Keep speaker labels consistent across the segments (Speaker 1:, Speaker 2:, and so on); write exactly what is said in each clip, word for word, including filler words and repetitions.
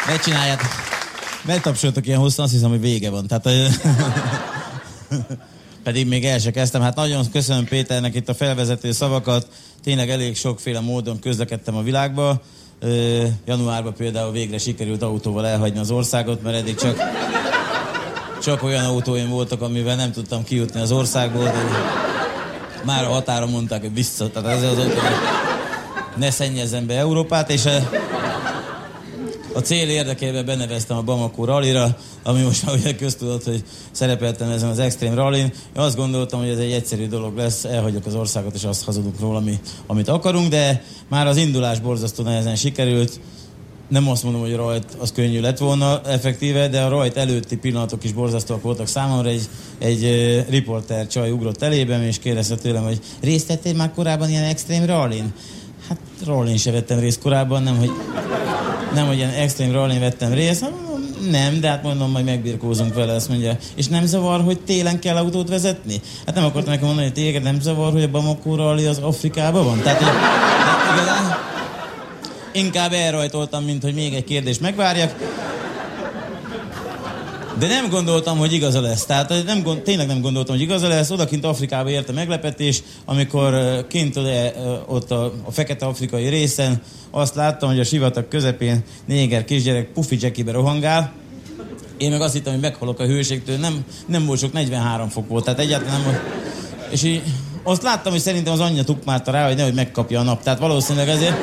Speaker 1: Ne csináljátok. Ne tapsoltok ilyen hosszan, azt hiszem, hogy vége van. Tehát, pedig még el se kezdtem. Hát nagyon köszönöm Péternek itt a felvezető szavakat. Tényleg elég sokféle módon közlekedtem a világba. Januárban például végre sikerült autóval elhagyni az országot, mert eddig csak, csak olyan autóim voltak, amivel nem tudtam kijutni az országból. Már a határon mondták, hogy vissza. Tehát ez az autó, hogy ne szennyezzen be Európát, és a cél érdekében beneveztem a Bamako rallira, ami most már ugye köztudott, hogy szerepeltem ezen az Extreme Rallyn. Én azt gondoltam, hogy ez egy egyszerű dolog lesz, elhagyok az országot, és azt hazudunk róla, ami, amit akarunk, de már az indulás borzasztó nehezen sikerült. Nem azt mondom, hogy a rajt az könnyű lett volna effektíve, de a rajt előtti pillanatok is borzasztóak voltak számomra. Egy, egy uh, riporter csaj ugrott elében, és kérdezte tőlem, hogy részt vettél már korábban ilyen Extreme Rallyn? Hát rallyn se vettem részt korábban, nem, hogy, nem, hogy ilyen Extreme Rallyn vettem részt. Hát, nem, de hát mondom, majd megbirkózunk vele, azt mondja. És nem zavar, hogy télen kell autót vezetni? Hát nem akartam nekem mondani, hogy téged nem zavar, hogy a Bamako rally az Afrikában van? Tehát, hogy, hát, igazán, inkább elrajtoltam, mint hogy még egy kérdést megvárjak. De nem gondoltam, hogy igaza lesz. Tehát nem, gond, tényleg nem gondoltam, hogy igaza lesz. Odakint Afrikába érte meglepetés, amikor kint oda, ott a, a fekete-afrikai részen azt láttam, hogy a sivatag közepén néger kisgyerek pufi jackibe rohangál. Én meg azt hittem, hogy meghalok a hőségtől. Nem, nem volt sok, negyvenhárom fok volt, tehát egyáltalán nem volt. És így azt láttam, hogy szerintem az anyja tukmálta rá, hogy nehogy megkapja a nap. Tehát valószínűleg ezért...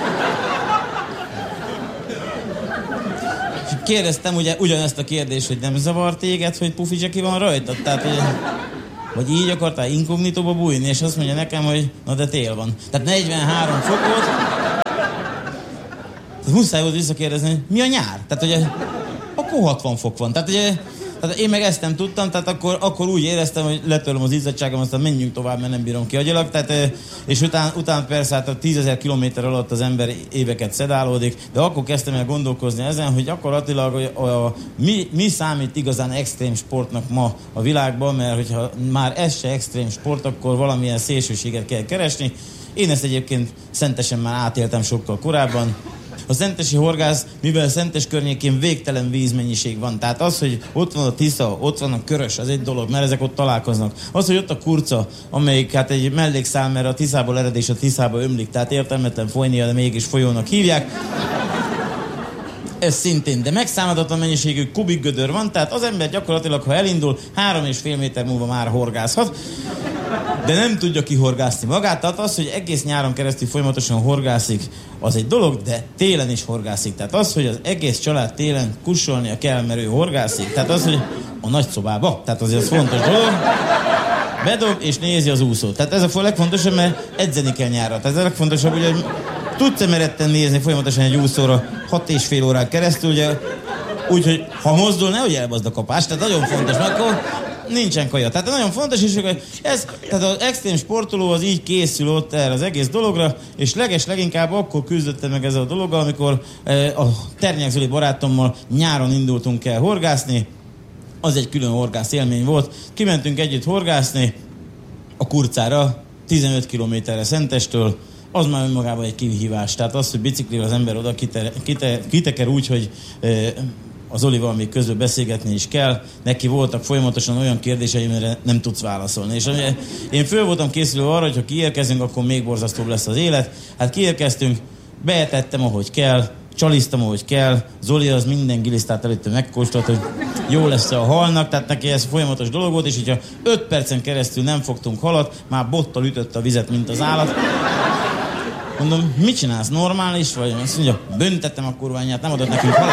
Speaker 1: Kérdeztem ugye ugyanezt a kérdést, hogy nem zavar téged, hogy pufi jackie van rajta? Tehát, hogy, vagy így akartál inkognitóba bújni, és azt mondja nekem, hogy na de tél van. Tehát negyvenhárom fok volt. Tehát muszáj volt visszakérdezni, hogy mi a nyár? Tehát ugye, akkor hatvan fok van. Tehát ugye, tehát én meg ezt nem tudtam, tehát akkor, akkor úgy éreztem, hogy letörlöm az izzadságom, aztán menjünk tovább, mert nem bírom ki agyilag. Tehát, és után, után persze hát a tízezer kilométer alatt az ember éveket szedálódik, de akkor kezdtem el gondolkozni ezen, hogy gyakorlatilag a, a, a, mi, mi számít igazán extrém sportnak ma a világban, mert hogyha már ez se extrém sport, akkor valamilyen szélsőséget kell keresni. Én ezt egyébként Szentesen már átéltem sokkal korábban. A szentesi horgász, mivel Szentes környékén végtelen vízmennyiség van. Tehát az, hogy ott van a Tisza, ott van a Körös, az egy dolog, mert ezek ott találkoznak. Az, hogy ott a Kurca, amelyik hát egy mellékszál, mert a Tiszából ered és a Tiszába ömlik, tehát értelmetlen folynia, de mégis folyónak hívják. Ez szintén, de megszámolhatatlan mennyiségű kubikgödör van, tehát az ember gyakorlatilag, ha elindul, három és fél méter múlva már horgászhat, de nem tudja kihorgászni magát. Tehát az, hogy egész nyáron keresztül folyamatosan horgászik, az egy dolog, de télen is horgászik. Tehát az, hogy az egész család télen kussolnia kell, mert ő horgászik. Tehát az, hogy a nagyszobába, tehát azért az fontos dolog, bedob és nézi az úszót. Tehát ez a legfontosabb, mert edzeni kell nyárra. Tehát ez a legfontosabb, ugye, tudsz-e meretten nézni folyamatosan egy úszóra hat és fél órán keresztül, ugye, úgyhogy ha mozdul, nehogy elbazd a kapást, tehát nagyon fontos, mert akkor nincsen kaja. Tehát nagyon fontos is, hogy ez, tehát az extrém sportoló az így készül ott erre az egész dologra, és leges leginkább akkor küzdöttem meg ezzel a dologgal, amikor eh, a Ternyák Zoli barátommal nyáron indultunk el horgászni. Az egy külön horgász élmény volt. Kimentünk együtt horgászni a Kurcára, tizenöt kilométerre Szentestől. Az már önmagában egy kihívás. Tehát az, hogy biciklivel az ember oda kite, kite, kiteker úgy, hogy eh, az Olival még közül beszélgetni is kell. Neki voltak folyamatosan olyan kérdései, amire nem tudsz válaszolni. És én föl voltam készülő arra, hogy ha kiérkezünk, akkor még borzasztóbb lesz az élet. Hát kiérkeztünk, beetettem, ahogy kell, csalisztam, ahogy kell. Zoli az minden gilisztát előtte megkóstolt, hogy jó lesz a halnak, tehát neki ez folyamatos dolog volt, és hogyha öt percen keresztül nem fogtunk halat, már bottal ütötte a vizet, mint az állat. Mondom, mit csinálsz, normális vagy? Azt mondja, büntettem a kurványát, nem adott nekünk halat.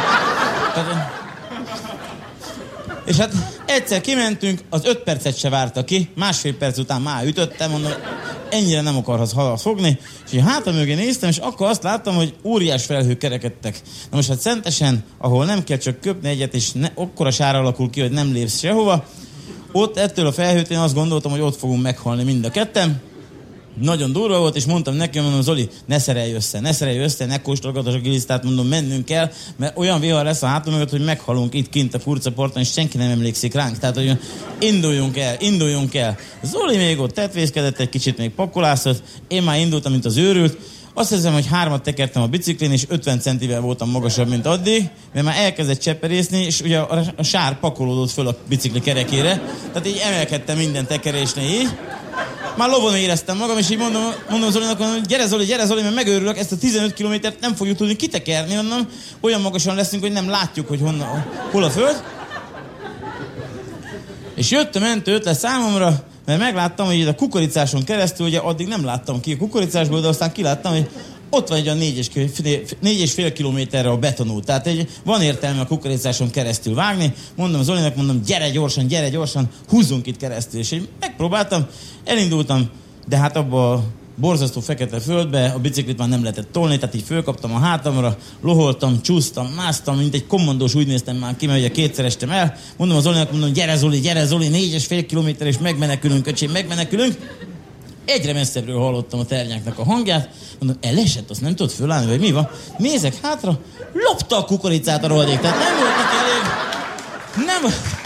Speaker 1: És hát egyszer kimentünk, az öt percet se várta ki, másfél perc után már ütöttem, mondom, ennyire nem akarhatsz halat fogni, és így hátra mögé néztem, és akkor azt láttam, hogy óriás felhők kerekedtek. Na most hát Szentesen, ahol nem kell csak köpni egyet, és ne, akkora sára alakul ki, hogy nem lépsz sehova, ott ettől a felhőt én azt gondoltam, hogy ott fogunk meghalni mind a ketten. Nagyon durva volt, és mondtam neki, mondom, Zoli, ne szerelj össze, ne szerelj össze, ne kóstolgass a gilisztát, mondom, mennünk kell, mert olyan vihar lesz a hátul mögött, hogy meghalunk itt kint a Kurcaparton, és senki nem emlékszik ránk. Tehát, hogy induljunk el, induljunk el. Zoli még ott tetvészkedett egy kicsit, még pakolászott, én már indultam, mint az őrült. Azt hiszem, hogy hármat tekertem a biciklin, és ötven centivel voltam magasabb, mint addig, mert már elkezdett cseperészni, és ugye a, a sár pakolódott föl a bicikli kerekére, tehát így emelkedtem minden tekerésnél így. Már lovon éreztem magam, és így mondom, mondom Zolinak, hogy gyere Zoli, gyere Zoli, mert megőrülök, ezt a tizenöt kilométert nem fogjuk tudni kitekerni onnan, olyan magasan leszünk, hogy nem látjuk, hogy honnan, hol a föld. És jött a mentő ötlet számomra, mert megláttam, hogy a kukoricáson keresztül, ugye addig nem láttam ki a kukoricásból, de aztán kiláttam, hogy ott van egy olyan négy és, négy és fél kilométerre a betonút. Tehát egy, van értelme a kukoricáson keresztül vágni. Mondom Zolinak, mondom, gyere gyorsan, gyere gyorsan, húzzunk itt keresztül. És én megpróbáltam, elindultam, de hát abba a borzasztó fekete földbe a biciklit már nem lehetett tolni, tehát így fölkaptam a hátamra, loholtam, csúsztam, másztam, mint egy kommandós, úgy néztem már ki, mert ugye kétszer estem el. Mondom a Zolinak, mondom, gyere Zoli, gyere Zoli, négy és fél kilométer, és megmenekülünk, öcsém, megmenekülünk. Egyre messzebbről hallottam a ternyáknak a hangját, mondom, elesett, azt nem tudod fölállni, vagy mi van? Nézek hátra, lopta a kukoricát a rohadék, tehát nem volt neki elég, nem...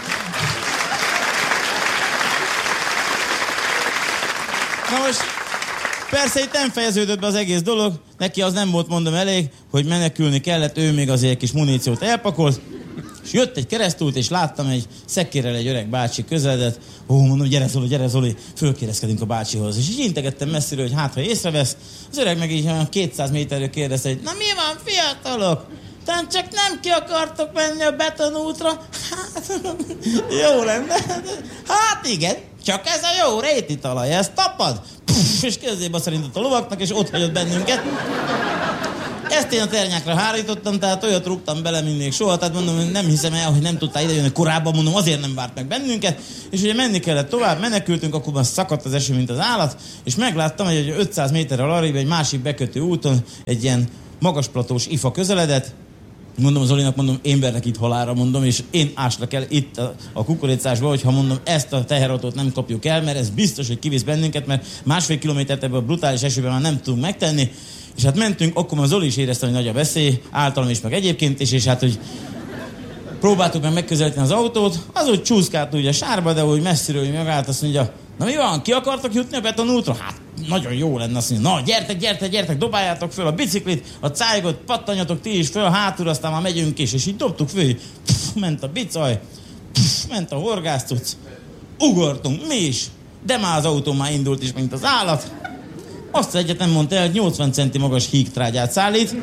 Speaker 1: Na most, persze itt nem fejeződött be az egész dolog, neki az nem volt, mondom, elég, hogy menekülni kellett, ő még azért kis muníciót elpakolt, és jött egy keresztút, és láttam egy szekkérrel egy öreg bácsi közeledett. Ó, mondom, gyere Zoli, gyere Zoli, fölkérdezkedünk a bácsihoz. És így integettem messziről, hogy hát, ha észrevesz, az öreg meg így kétszáz méterről kérdezte, hogy na mi van, fiatalok? Talán csak nem ki akartok menni a betonútra? Hát, jó lenne. Hát igen, csak ez a jó réti talaj, ezt tapad? Puff, és közébe szerintott a lovaknak, és ott hagyott bennünket. Ezt én a ternyákra hárítottam, tehát olyat rúgtam bele, mint még soha, tehát mondom, nem hiszem el, hogy nem tudtál idejönni korábban, mondom, azért nem várt meg bennünket, és ugye menni kellett tovább, menekültünk, akkor már szakadt az eső, mint az állat, és megláttam, hogy egy ötszáz méterrel arrébb egy másik bekötő úton egy ilyen magasplatós ifa közeledett. Mondom Zolinak, mondom, én verlek itt halálra, mondom, és én áslak el itt a, a kukoricásba, hogyha mondom, ezt a teherautót nem kapjuk el, mert ez biztos, hogy kivisz bennünket, mert másfél kilométert ebből a brutális esőben már nem tudunk megtenni. És hát mentünk, akkor már Zoli is érezte, hogy nagy a veszély, általam is, meg egyébként is, és hát, hogy próbáltuk meg megközelíteni az autót, az úgy csúszkált ugye a sárba, de úgy messziről megállt, azt mondja, na mi van, ki akartok jutni a betonútra? Hát nagyon jó lenne, azt mondja, na gyertek, gyertek, gyertek, dobáljátok föl a biciklit, a cájgot, pattanjatok ti is föl, hátul, aztán már megyünk is, és így dobtuk föl, pff, ment a bicaj, pff, ment a horgászcuc, ugortunk, mi is, de már az autó már indult is, mint az állat. Azt egyet nem mondta el, hogy nyolcvan centi magas hígtrágyát szállít.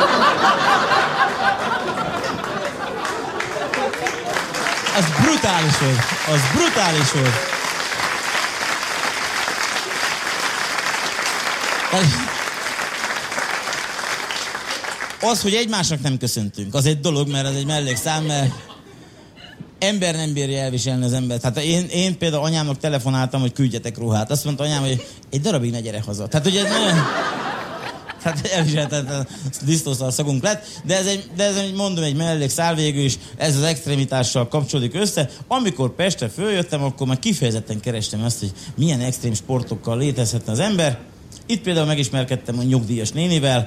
Speaker 1: Az brutális volt, az brutális volt. Az, hogy egymásnak nem köszöntünk, az egy dolog, mert ez egy mellékszám, mert ember nem bírja elviselni az embert. Hát én, én például anyámnak telefonáltam, hogy küldjetek ruhát. Azt mondta anyám, hogy egy darabig ne gyere haza. Tehát ugye nagyon... Tehát elviselhetetlen disztószal szagunk lett, de ez, egy, de ez egy, mondom, egy mellékszál végül is, ez az extrémitással kapcsolódik össze. Amikor Pestre följöttem, akkor már kifejezetten kerestem azt, hogy milyen extrém sportokkal létezhetne az ember. Itt például megismerkedtem a nyugdíjas nénivel.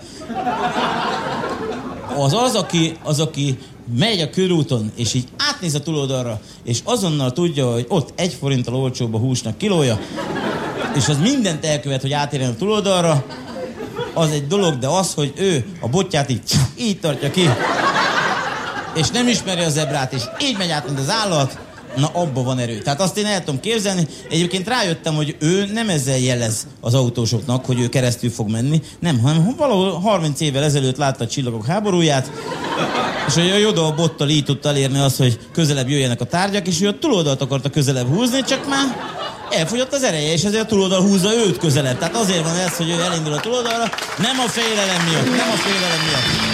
Speaker 1: Az az, aki, az, aki megy a körúton, és így átnéz a túloldalra, és azonnal tudja, hogy ott egy forinttal olcsóbb a húsnak kilója, és az mindent elkövet, hogy átérjen a túloldalra, az egy dolog, de az, hogy ő a botját így, így tartja ki, és nem ismeri a zebrát, és így megy át, mint az állat, na abban van erő. Tehát azt én el tudom képzelni. Egyébként rájöttem, hogy ő nem ezzel jelez az autósoknak, hogy ő keresztül fog menni, nem, hanem valahol harminc évvel ezelőtt látta a Csillagok háborúját, és hogy a Yoda a bottal így tudta elérni azt, hogy közelebb jöjjenek a tárgyak, és ő a túloldalt akarta közelebb húzni, csak már elfogyott az ereje, és ezért a túloldal húzza őt közelebb. Tehát azért van ez, hogy ő elindul a túloldalra, nem a félelem miatt, nem a félelem miatt.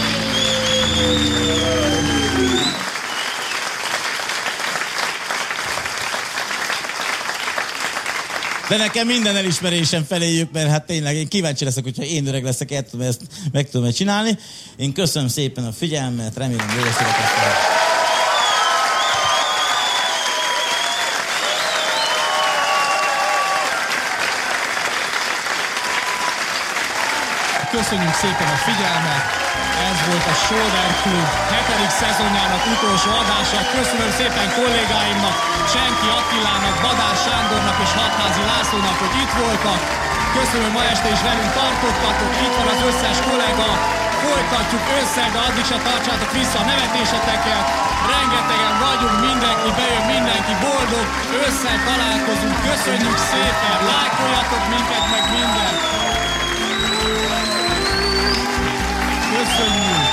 Speaker 1: De nekem minden elismerésem feléjük, mert hát tényleg én kíváncsi leszek, hogyha én öreg leszek, el tudom ezt meg tudom csinálni. Én köszönöm szépen a figyelmet, remélem jól született.
Speaker 2: Köszönjük szépen a figyelmet! Ez volt a Shoulder Club hetedik szezonjának utolsó adása. Köszönöm szépen kollégáimnak, Senki Attilának, Badár Sándornak és Hatházi Lászlónak, hogy itt voltak. Köszönöm, hogy ma este is velünk tartottatok. Itt van az összes kollega. Folytatjuk össze, de addig se tartsátok vissza a nevetéseteket. Rengetegen vagyunk, mindenki bejön, mindenki boldog. Össze találkozunk. Köszönjük szépen, lájkoljatok minket, meg minden.